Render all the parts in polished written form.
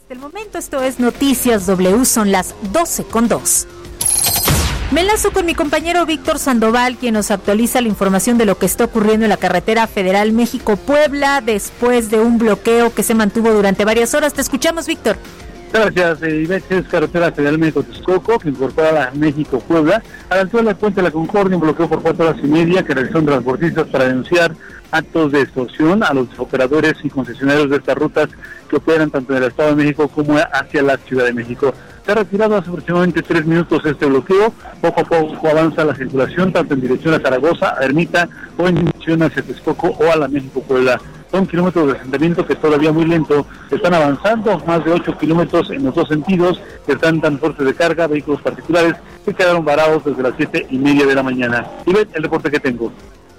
Hasta el momento esto es Noticias W, son las 12:02. Me enlazo con mi compañero Víctor Sandoval, quien nos actualiza la información de lo que está ocurriendo en la carretera federal México-Puebla después de un bloqueo que se mantuvo durante varias horas. Te escuchamos, Víctor. Gracias, Ivette. Es carretera federal México-Texcoco, que incorpora a México-Puebla. A la altura de la Puente de la Concordia, un bloqueo por 4 horas y media que realizaron transportistas para denunciar actos de extorsión a los operadores y concesionarios de estas rutas que operan tanto en el Estado de México como hacia la Ciudad de México. Se ha retirado hace aproximadamente 3 minutos este bloqueo. Poco a poco avanza la circulación tanto en dirección a Zaragoza, a Ermita, o en dirección hacia Texcoco o a la México-Puebla. Son kilómetros de asentamiento que todavía muy lento están avanzando, más de 8 kilómetros en los dos sentidos, que están transportes de carga, vehículos particulares que quedaron varados desde las 7:30 de la mañana. Y ve el reporte que tengo.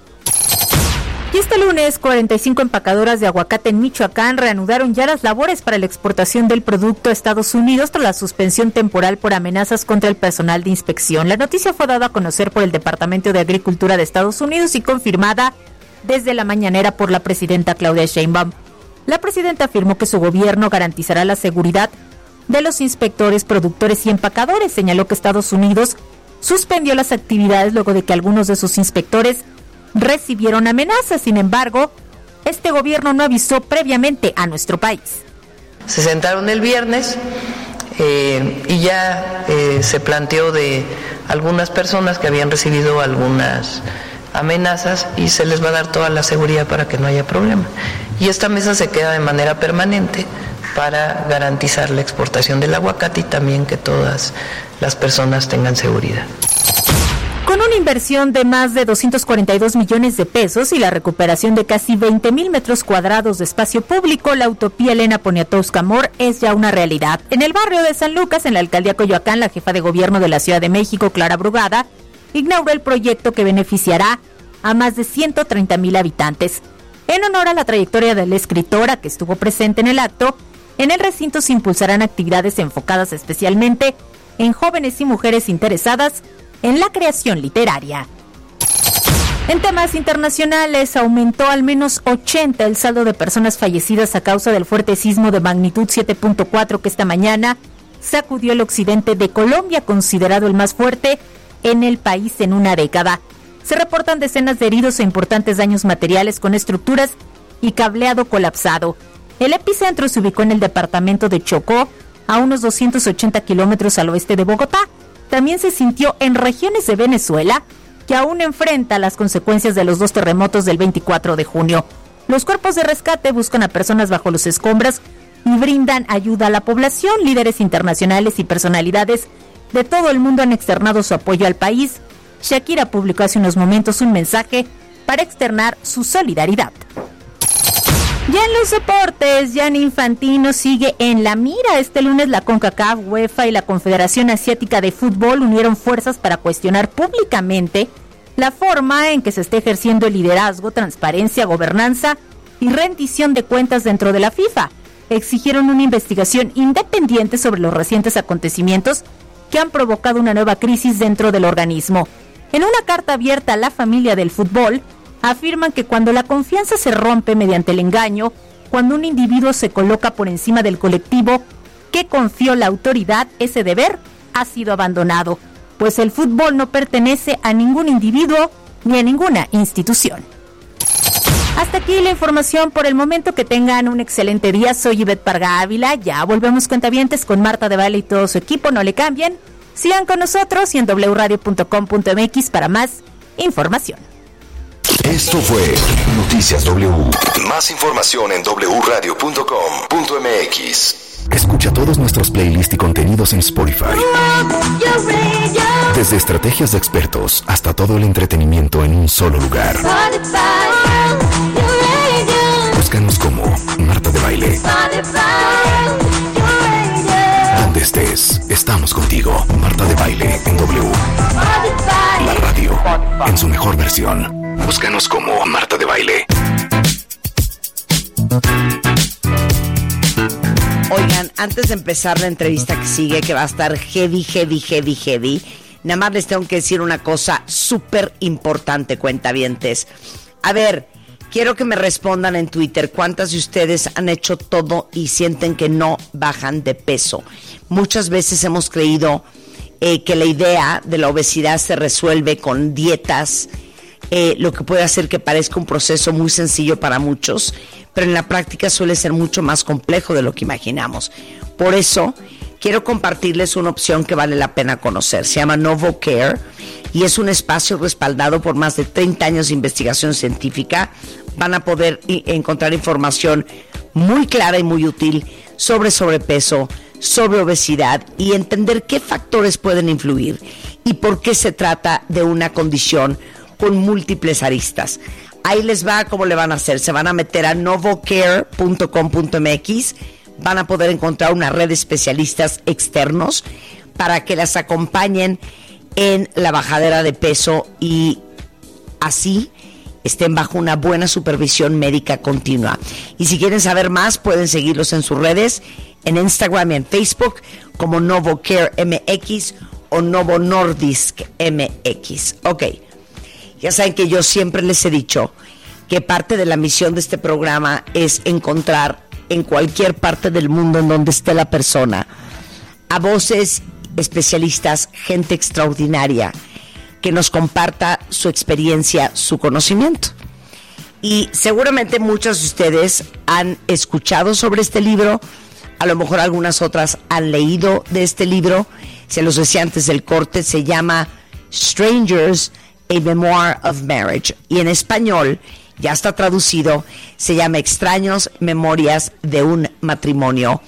Y este lunes, 45 empacadoras de aguacate en Michoacán reanudaron ya las labores para la exportación del producto a Estados Unidos tras la suspensión temporal por amenazas contra el personal de inspección. La noticia fue dada a conocer por el Departamento de Agricultura de Estados Unidos y confirmada desde la mañanera por la presidenta Claudia Sheinbaum. La presidenta afirmó que su gobierno garantizará la seguridad de los inspectores, productores y empacadores. Señaló que Estados Unidos suspendió las actividades luego de que algunos de sus inspectores recibieron amenazas. Sin embargo, este gobierno no avisó previamente a nuestro país. Se sentaron el viernes y ya se planteó de algunas personas que habían recibido algunas amenazas y se les va a dar toda la seguridad para que no haya problema. Y esta mesa se queda de manera permanente para garantizar la exportación del aguacate y también que todas las personas tengan seguridad. Con una inversión de más de 242 millones de pesos y la recuperación de casi 20,000 metros cuadrados de espacio público, la utopía Elena Poniatowska-Amor es ya una realidad. En el barrio de San Lucas, en la alcaldía Coyoacán, la jefa de gobierno de la Ciudad de México, Clara Brugada, inauguró el proyecto que beneficiará a más de 130,000 habitantes. En honor a la trayectoria de la escritora que estuvo presente en el acto, en el recinto se impulsarán actividades enfocadas especialmente en jóvenes y mujeres interesadas en la creación literaria. En temas internacionales, aumentó al menos 80 el saldo de personas fallecidas a causa del fuerte sismo de magnitud 7.4 que esta mañana sacudió el occidente de Colombia, considerado el más fuerte en el país en una década. Se reportan decenas de heridos e importantes daños materiales con estructuras y cableado colapsado. El epicentro se ubicó en el departamento de Chocó, a unos 280 kilómetros al oeste de Bogotá. También se sintió en regiones de Venezuela, que aún enfrenta las consecuencias de los 2 terremotos del 24 de junio. Los cuerpos de rescate buscan a personas bajo los escombros y brindan ayuda a la población. Líderes internacionales y personalidades de todo el mundo han externado su apoyo al país. Shakira publicó hace unos momentos un mensaje para externar su solidaridad. Ya en los deportes, Gianni Infantino sigue en la mira. Este lunes la CONCACAF, UEFA y la Confederación Asiática de Fútbol unieron fuerzas para cuestionar públicamente la forma en que se está ejerciendo el liderazgo, transparencia, gobernanza y rendición de cuentas dentro de la FIFA. Exigieron una investigación independiente sobre los recientes acontecimientos que han provocado una nueva crisis dentro del organismo. En una carta abierta a la familia del fútbol, afirman que cuando la confianza se rompe mediante el engaño, cuando un individuo se coloca por encima del colectivo que confió la autoridad, ese deber ha sido abandonado, pues el fútbol no pertenece a ningún individuo ni a ninguna institución. Hasta aquí la información por el momento. Que tengan un excelente día. Soy Ivette Parga Ávila. Ya volvemos, cuentavientes, con Marta de Baile y todo su equipo. No le cambien. Sigan con nosotros y en wradio.com.mx para más información. Esto fue Noticias W. Más información en wradio.com.mx. Escucha todos nuestros playlists y contenidos en Spotify. Desde estrategias de expertos hasta todo el entretenimiento en un solo lugar. Búscanos como Marta de Baile. Donde estés, estamos contigo. Marta de Baile en W. La radio en su mejor versión. Búscanos como Marta de Baile. Oigan, antes de empezar la entrevista que sigue, que va a estar heavy, nada más les tengo que decir una cosa súper importante, cuentavientes. A ver, Quiero que me respondan en Twitter cuántas de ustedes han hecho todo y sienten que no bajan de peso. Muchas veces hemos creído que la idea de la obesidad se resuelve con dietas, lo que puede hacer que parezca un proceso muy sencillo para muchos, pero en la práctica suele ser mucho más complejo de lo que imaginamos. Por eso quiero compartirles una opción que vale la pena conocer. Se llama NovoCare y es un espacio respaldado por más de 30 años de investigación científica. Van a poder encontrar información muy clara y muy útil sobre sobrepeso, sobre obesidad y entender qué factores pueden influir y por qué se trata de una condición con múltiples aristas. Ahí les va cómo le van a hacer. Se van a meter a novocare.com.mx. Van a poder encontrar una red de especialistas externos para que las acompañen en la bajadera de peso y así estén bajo una buena supervisión médica continua. Y si quieren saber más, pueden seguirlos en sus redes, en Instagram y en Facebook, como NovoCare MX o Novo Nordisk MX. Ok, ya saben que yo siempre les he dicho que parte de la misión de este programa es encontrar en cualquier parte del mundo en donde esté la persona a voces especialistas, gente extraordinaria, que nos comparta su experiencia, su conocimiento. Y seguramente muchos de ustedes han escuchado sobre este libro, a lo mejor algunas otras han leído de este libro. Se los decía antes del corte, se llama Strangers, a Memoir of Marriage. Y en español, ya está traducido, se llama Extraños, Memorias de un Matrimonio.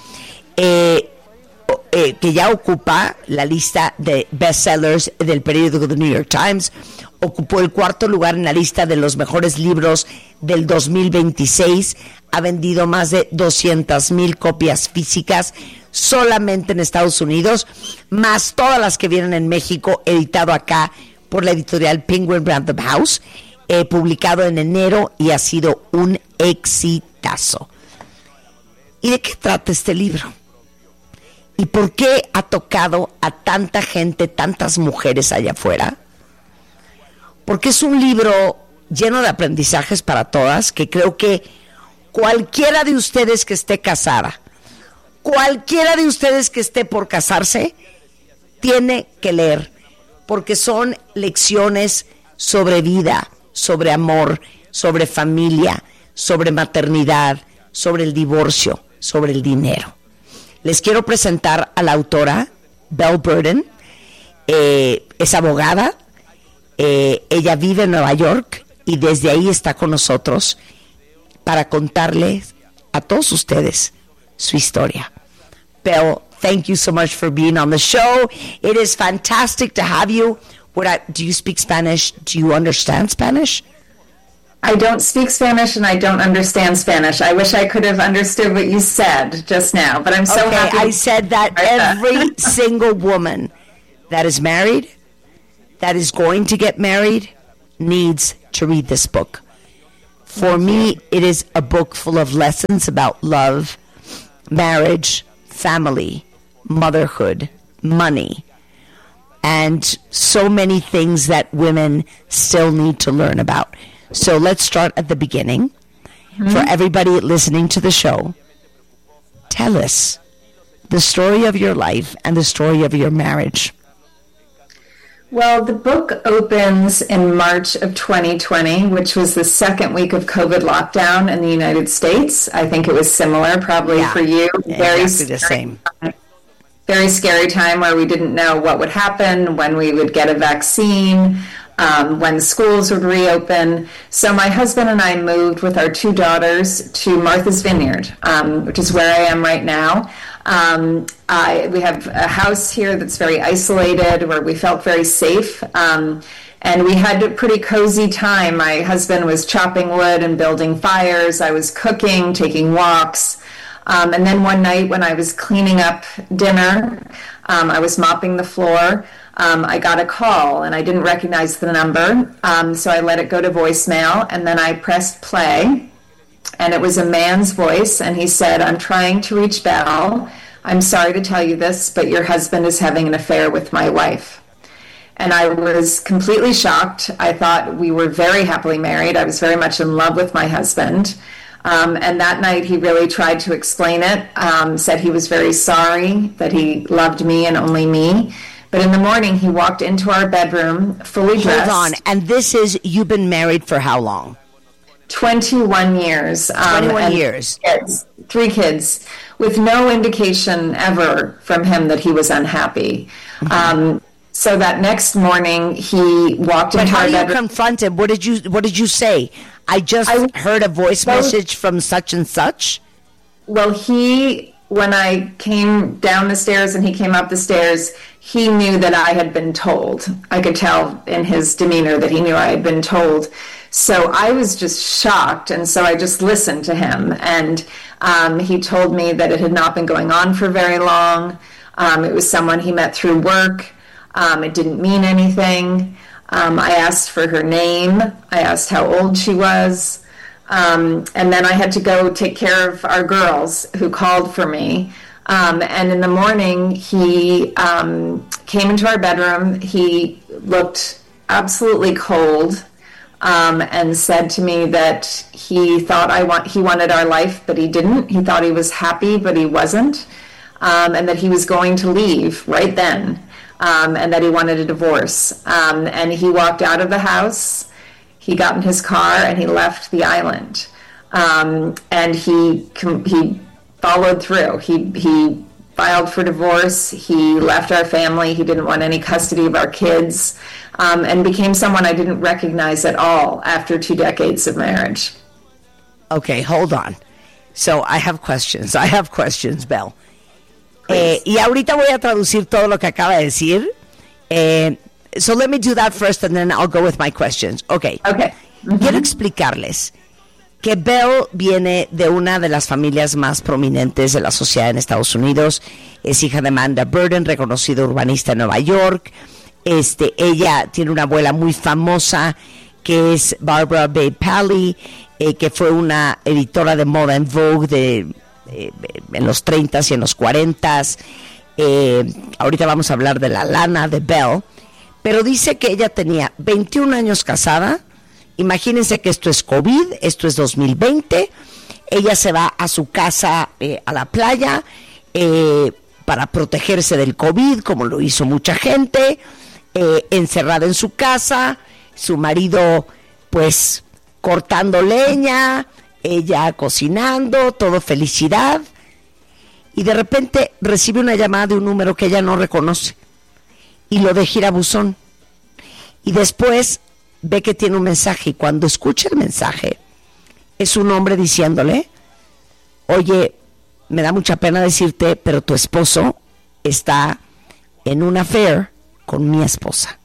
Que ya ocupa la lista de bestsellers del periódico The New York Times, ocupó el 4º lugar en la lista de los mejores libros del 2026, ha vendido más de 200,000 copias físicas solamente en Estados Unidos, más todas las que vienen en México, editado acá por la editorial Penguin Random House, publicado en enero y ha sido un exitazo. ¿Y de qué trata este libro? ¿Y por qué ha tocado a tanta gente, tantas mujeres allá afuera? Porque es un libro lleno de aprendizajes para todas, que creo que cualquiera de ustedes que esté casada, cualquiera de ustedes que esté por casarse, tiene que leer, porque son lecciones sobre vida, sobre amor, sobre familia, sobre maternidad, sobre el divorcio, sobre el dinero. Les quiero presentar a la autora, Belle Burden. Es abogada, ella vive en Nueva York y desde ahí está con nosotros para contarles a todos ustedes su historia. Belle, thank you so much for being on the show. It is fantastic to have you. Do you speak Spanish? Do you understand Spanish? I don't speak Spanish and I don't understand Spanish. I wish I could have understood what you said just now, but I'm so happy. I said that every single woman that is married, that is going to get married, needs to read this book. For me, it is a book full of lessons about love, marriage, family, motherhood, money, and so many things that women still need to learn about. So let's start at the beginning. Mm-hmm. For everybody listening to the show, tell us the story of your life and the story of your marriage. Well, the book opens in March of 2020, which was the second week of COVID lockdown in the United States. I think it was similar probably for you. Exactly the same. Very scary time where we didn't know what would happen, when we would get a vaccine, when schools would reopen. So my husband and I moved with our 2 daughters to Martha's Vineyard, which is where I am right now. We have a house here that's very isolated, where we felt very safe. And we had a pretty cozy time. My husband was chopping wood and building fires. I was cooking, taking walks. And then one night when I was cleaning up dinner, I was mopping the floor. I got a call and I didn't recognize the number. So I let it go to voicemail and then I pressed play and it was a man's voice and he said, "I'm trying to reach Belle. I'm sorry to tell you this, but your husband is having an affair with my wife." And I was completely shocked. I thought we were very happily married. I was very much in love with my husband. And that night he really tried to explain it, said he was very sorry, that he loved me and only me. But in the morning he walked into our bedroom fully dressed. Hold on. And this is, you've been married for how long? 21 years. 21 years. Kids, 3 kids, with no indication ever from him that he was unhappy. So that next morning, he walked into our bedroom. How do you confront him? What did you say? I heard a voice message from such and such. Well, when I came down the stairs and he came up the stairs, he knew that I had been told. I could tell in his demeanor that he knew I had been told. So I was just shocked, and so I just listened to him. And he told me that it had not been going on for very long. It was someone he met through work. It didn't mean anything. I asked for her name. I asked how old she was. And then I had to go take care of our girls who called for me. And in the morning, he came into our bedroom. He looked absolutely cold and said to me that he thought he wanted our life, but he didn't. He thought he was happy, but he wasn't. And that he was going to leave right then. And that he wanted a divorce. And he walked out of the house, he got in his car, and he left the island. And he followed through. He filed for divorce, he left our family, he didn't want any custody of our kids, and became someone I didn't recognize at all after 2 decades of marriage. Okay, hold on. So I have questions, Belle. Y ahorita voy a traducir todo lo que acaba de decir. So let me do that first and then I'll go with my questions. Okay. Quiero explicarles que Belle viene de una de las familias más prominentes de la sociedad en Estados Unidos. Es hija de Amanda Burden, reconocido urbanista en Nueva York. Ella tiene una abuela muy famosa que es Barbara Bay Pally, que fue una editora de moda en Vogue en los 30s y en los 40s. Ahorita vamos a hablar de la lana de Belle, pero dice que ella tenía 21 años casada. Imagínense que esto es COVID, esto es 2020. Ella se va a su casa a la playa para protegerse del COVID, como lo hizo mucha gente, encerrada en su casa, su marido pues cortando leña, ella cocinando, todo felicidad, y de repente recibe una llamada de un número que ella no reconoce y lo de girabuzón, y después ve que tiene un mensaje, y cuando escucha el mensaje es un hombre diciéndole: oye, me da mucha pena decirte, pero tu esposo está en un affair con mi esposa.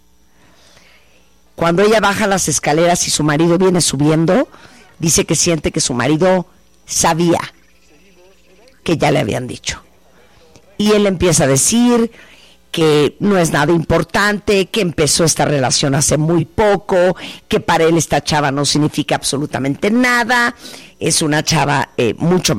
Cuando ella baja las escaleras y su marido viene subiendo, dice que siente que su marido sabía que ya le habían dicho. Y él empieza a decir que no es nada importante, que empezó esta relación hace muy poco, que para él esta chava no significa absolutamente nada, es una chava mucho más